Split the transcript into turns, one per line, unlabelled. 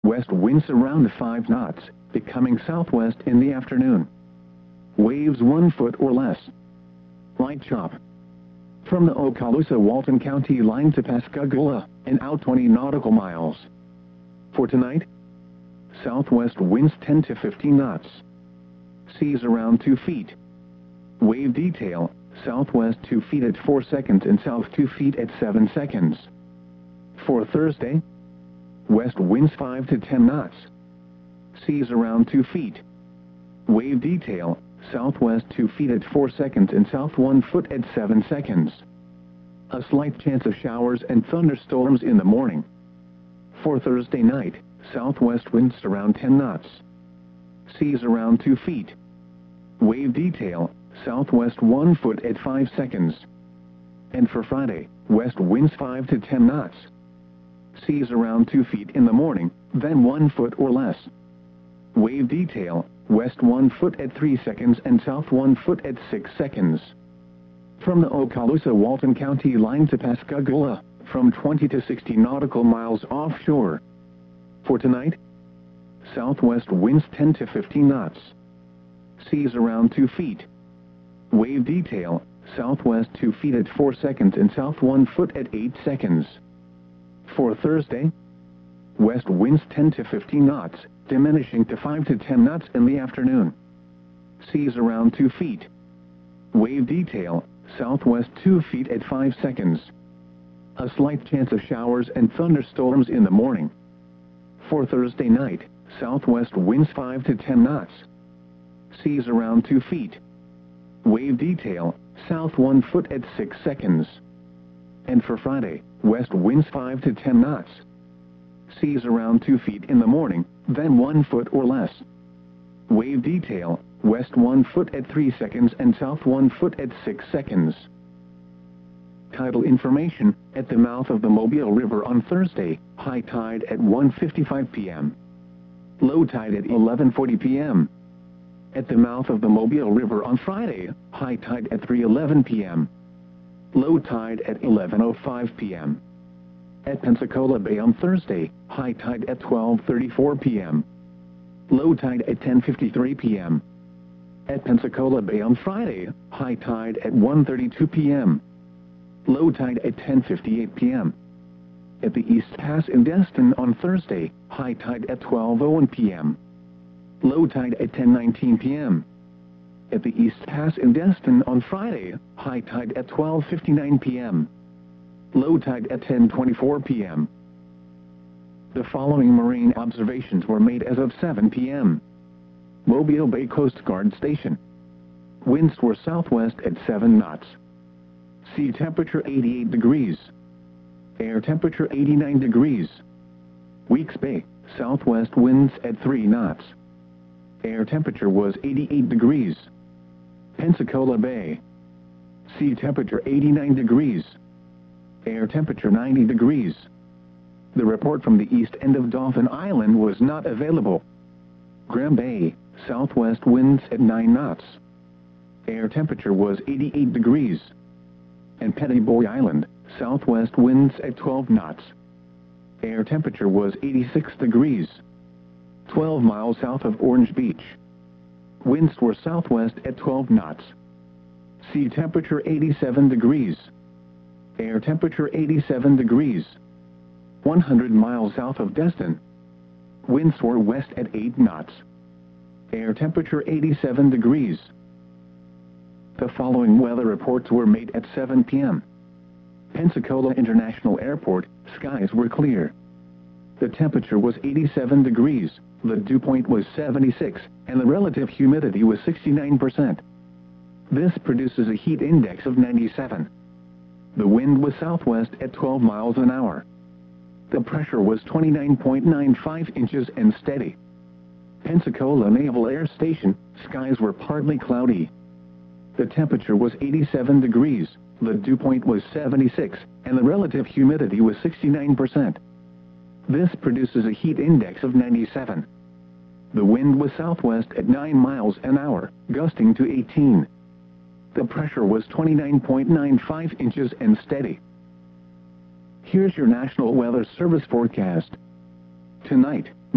west winds around 5 knots, becoming southwest in the afternoon. Waves 1 foot or less. Light chop. From the Okaloosa-Walton County line to Pascagoula, and out 20 nautical miles. For tonight, southwest winds 10 to 15 knots. Seas around 2 feet. Wave detail, southwest 2 feet at 4 seconds and south 2 feet at 7 seconds. For Thursday, west winds 5 to 10 knots. Seas around 2 feet. Wave detail, southwest 2 feet at 4 seconds and south 1 foot at 7 seconds. A slight chance of showers and thunderstorms in the morning. For Thursday night, southwest winds around 10 knots. Seas around 2 feet. Wave detail, southwest 1 foot at 5 seconds. And for Friday, west winds 5 to 10 knots. Seas around 2 feet in the morning, then 1 foot or less. Wave detail, west 1 foot at 3 seconds and south 1 foot at 6 seconds. From the Okaloosa-Walton County line to Pascagoula, from 20 to 60 nautical miles offshore. For tonight, southwest winds 10 to 15 knots. Seas around 2 feet. Wave detail, southwest 2 feet at 4 seconds and south 1 foot at 8 seconds. For Thursday, west winds 10 to 15 knots, diminishing to 5 to 10 knots in the afternoon. Seas around 2 feet. Wave detail, southwest 2 feet at 5 seconds. A slight chance of showers and thunderstorms in the morning. For Thursday night, southwest winds 5 to 10 knots. Seas around 2 feet. Wave detail, south 1 foot at 6 seconds. And for Friday, west winds 5 to 10 knots. Seas around 2 feet in the morning, then 1 foot or less. Wave detail, west 1 foot at 3 seconds and south 1 foot at 6 seconds. Tidal information, at the mouth of the Mobile River on Thursday, high tide at 1:55 p.m. Low tide at 11:40 p.m. At the mouth of the Mobile River on Friday, high tide at 3:11 p.m. Low tide at 11:05 p.m. At Pensacola Bay on Thursday, high tide at 12:34 p.m. Low tide at 10:53 p.m. At Pensacola Bay on Friday, high tide at 1:32 p.m. Low tide at 10:58 p.m. At the East Pass in Destin on Thursday, high tide at 12:01 p.m. Low tide at 10:19 p.m. At the East Pass in Destin on Friday, high tide at 12:59 p.m. Low tide at 10:24 p.m. The following marine observations were made as of 7 p.m. Mobile Bay Coast Guard Station. Winds were southwest at 7 knots. Sea temperature 88 degrees. Air temperature 89 degrees. Weeks Bay, southwest winds at 3 knots. Air temperature was 88 degrees. Pensacola Bay. Sea temperature 89 degrees. Air temperature 90 degrees. The report from the east end of Dauphin Island was not available. Graham Bay, southwest winds at 9 knots. Air temperature was 88 degrees. And Petty Boy Island, southwest winds at 12 knots. Air temperature was 86 degrees. 12 miles south of Orange Beach. Winds were southwest at 12 knots. Sea temperature 87 degrees. Air temperature 87 degrees. 100 miles south of Destin. Winds were west at 8 knots. Air temperature 87 degrees. The following weather reports were made at 7 p.m. Pensacola International Airport, skies were clear. The temperature was 87 degrees, the dew point was 76, and the relative humidity was 69%. This produces a heat index of 97. The wind was southwest at 12 miles an hour. The pressure was 29.95 inches and steady. Pensacola Naval Air Station, skies were partly cloudy. The temperature was 87 degrees, the dew point was 76, and the relative humidity was 69%. This produces a heat index of 97. The wind was southwest at 9 miles an hour, gusting to 18. The pressure was 29.95 inches and steady. Here's your National Weather Service forecast. Tonight,